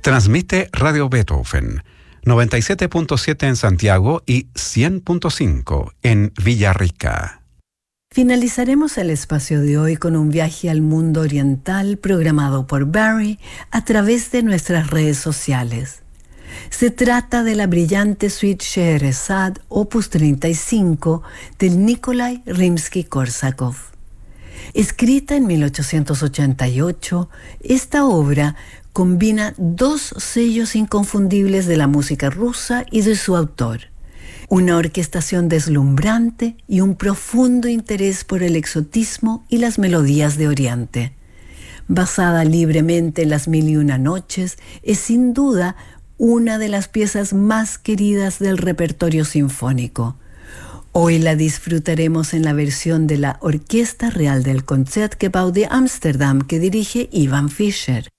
Transmite Radio Beethoven, 97.7 en Santiago y 100.5 en Villarrica. Finalizaremos el espacio de hoy con un viaje al mundo oriental programado por Barry a través de nuestras redes sociales. Se trata de la brillante suite Scheherazade, opus 35, del Nikolai Rimsky-Korsakov. Escrita en 1888, esta obra combina dos sellos inconfundibles de la música rusa y de su autor: una orquestación deslumbrante y un profundo interés por el exotismo y las melodías de Oriente. Basada libremente en las Mil y Una Noches, es sin duda una de las piezas más queridas del repertorio sinfónico. Hoy la disfrutaremos en la versión de la Orquesta Real del Concertgebouw de Ámsterdam que dirige Ivan Fischer.